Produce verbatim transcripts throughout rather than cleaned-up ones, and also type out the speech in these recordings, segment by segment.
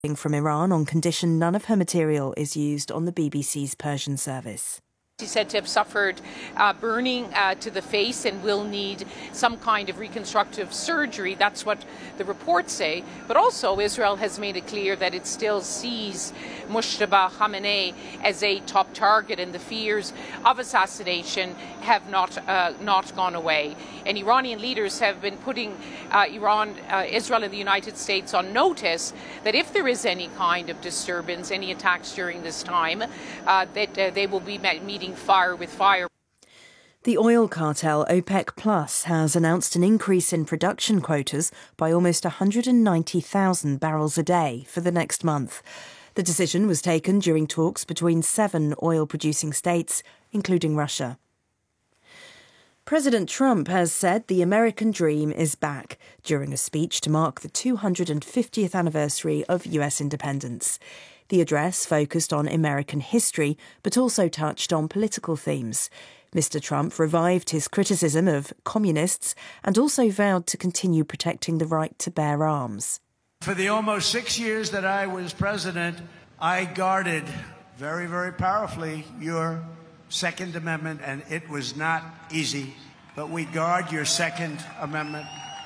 from Iran on condition none of her material is used on the B B C's Persian service. She's said to have suffered uh, burning uh, to the face and will need some kind of reconstructive surgery. That's what the reports say. But also, Israel has made it clear that it still sees Mujtaba Khamenei as a top target, and the fears of assassination have not uh, not gone away. And Iranian leaders have been putting uh, Iran, uh, Israel, and the United States on notice that if there is any kind of disturbance, any attacks during this time, uh, that uh, they will be met, meeting fire with fire. The oil cartel OPEC Plus has announced an increase in production quotas by almost one hundred ninety thousand barrels a day for the next month. The decision was taken during talks between seven oil-producing states, including Russia. President Trump has said the American dream is back during a speech to mark the two hundred fiftieth anniversary of U S independence. The address focused on American history, but also touched on political themes. Mister Trump revived his criticism of communists and also vowed to continue protecting the right to bear arms. For the almost six years that I was president, I guarded very, very powerfully your Second Amendment, and it was not easy. But we guard your Second Amendment.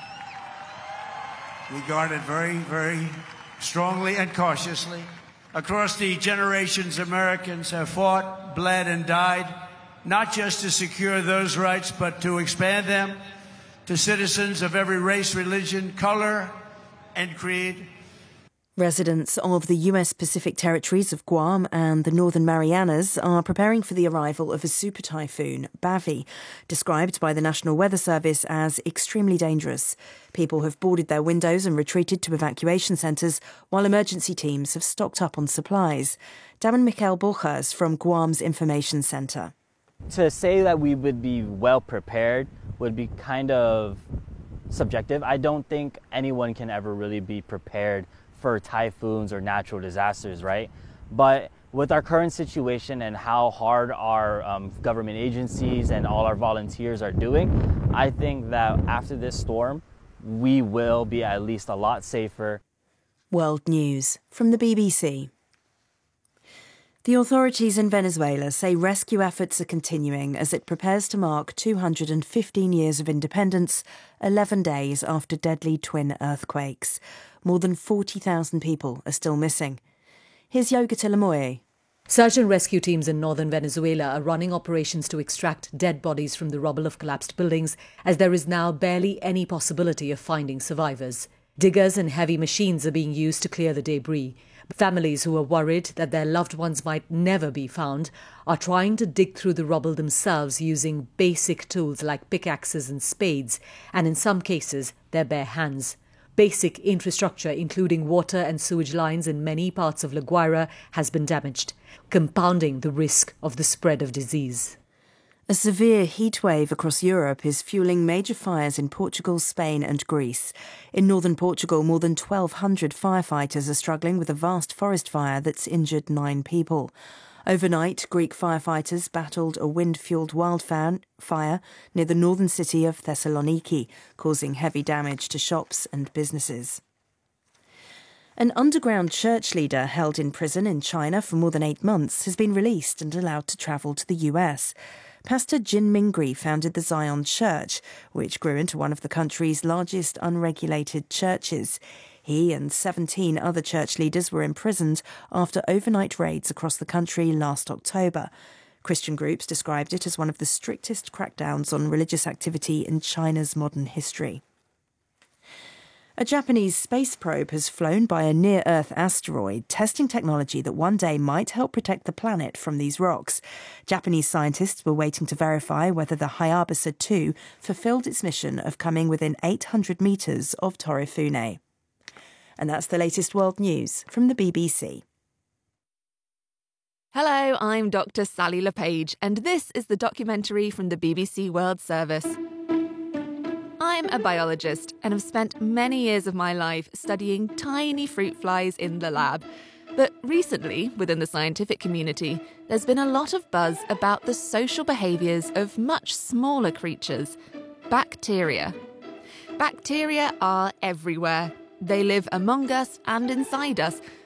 We guard it very, very strongly and cautiously. Across the generations, Americans have fought, bled, and died, not just to secure those rights, but to expand them to citizens of every race, religion, color, and creed. Residents of the U S Pacific territories of Guam and the Northern Marianas are preparing for the arrival of a super typhoon, Bavi, described by the National Weather Service as extremely dangerous. People have boarded their windows and retreated to evacuation centres, while emergency teams have stocked up on supplies. Damon Michael Borjas from Guam's Information Centre. To say that we would be well prepared would be kind of subjective. I don't think anyone can ever really be prepared for typhoons or natural disasters, right? But with our current situation and how hard our um, government agencies and all our volunteers are doing, I think that after this storm, we will be at least a lot safer. World News from the B B C. The authorities in Venezuela say rescue efforts are continuing as it prepares to mark two hundred fifteen years of independence, eleven days after deadly twin earthquakes. More than forty thousand people are still missing. Here's Yoga Tilamoye. Search and rescue teams in northern Venezuela are running operations to extract dead bodies from the rubble of collapsed buildings, as there is now barely any possibility of finding survivors. Diggers and heavy machines are being used to clear the debris. Families who are worried that their loved ones might never be found are trying to dig through the rubble themselves using basic tools like pickaxes and spades, and in some cases, their bare hands. Basic infrastructure, including water and sewage lines in many parts of La Guaira, has been damaged, compounding the risk of the spread of disease. A severe heatwave across Europe is fueling major fires in Portugal, Spain and Greece. In northern Portugal, more than twelve hundred firefighters are struggling with a vast forest fire that's injured nine people. Overnight, Greek firefighters battled a wind-fuelled wildfire near the northern city of Thessaloniki, causing heavy damage to shops and businesses. An underground church leader held in prison in China for more than eight months has been released and allowed to travel to the U S. Pastor Jin Mingri founded the Zion Church, which grew into one of the country's largest unregulated churches. He and seventeen other church leaders were imprisoned after overnight raids across the country last October. Christian groups described it as one of the strictest crackdowns on religious activity in China's modern history. A Japanese space probe has flown by a near-Earth asteroid, testing technology that one day might help protect the planet from these rocks. Japanese scientists were waiting to verify whether the Hayabusa two fulfilled its mission of coming within eight hundred metres of Torifune. And that's the latest world news from the B B C. Hello, I'm Doctor Sally LePage, and this is the documentary from the B B C World Service. I'm a biologist and have spent many years of my life studying tiny fruit flies in the lab. But recently, within the scientific community, there's been a lot of buzz about the social behaviours of much smaller creatures, bacteria. Bacteria are everywhere. They live among us and inside us,